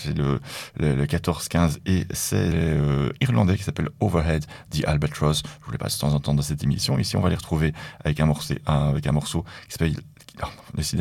C'est le 14-15 et c'est irlandais qui s'appelle Overhead, The Albatross. Je vous les passe de temps en temps dans cette émission. Ici, on va les retrouver avec un morceau qui s'appelle...